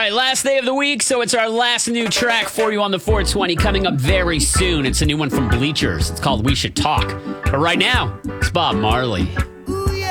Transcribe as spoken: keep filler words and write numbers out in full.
right, last day of the week, so it's our last new track for you on the four twenty coming up very soon. It's a new one from Bleachers. It's called We Should Talk. But right now, it's Bob Marley.